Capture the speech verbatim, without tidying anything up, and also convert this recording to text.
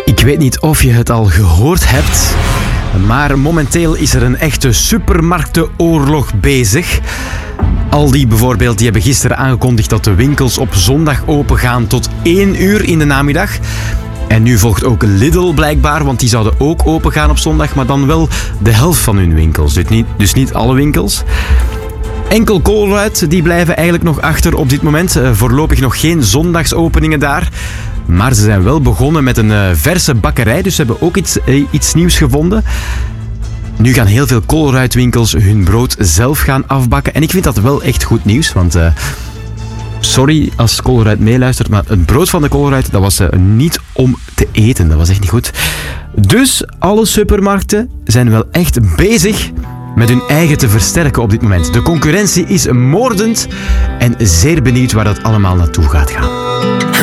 Ik weet niet of je het al gehoord hebt, maar momenteel is er een echte supermarktenoorlog bezig. Aldi bijvoorbeeld, die hebben gisteren aangekondigd dat de winkels op zondag open gaan tot één uur in de namiddag. En nu volgt ook Lidl blijkbaar, want die zouden ook open gaan op zondag, maar dan wel de helft van hun winkels. Dus niet, dus niet alle winkels. Enkel Colruyt, die blijven eigenlijk nog achter op dit moment. Uh, voorlopig nog geen zondagsopeningen daar. Maar ze zijn wel begonnen met een uh, verse bakkerij, dus ze hebben ook iets, uh, iets nieuws gevonden. Nu gaan heel veel Colruyt-winkels hun brood zelf gaan afbakken. En ik vind dat wel echt goed nieuws, want... Uh, sorry als Colruyt meeluistert, maar het brood van de Colruyt, dat was uh, niet om te eten. Dat was echt niet goed. Dus alle supermarkten zijn wel echt bezig met hun eigen te versterken op dit moment. De concurrentie is moordend en zeer benieuwd waar dat allemaal naartoe gaat gaan.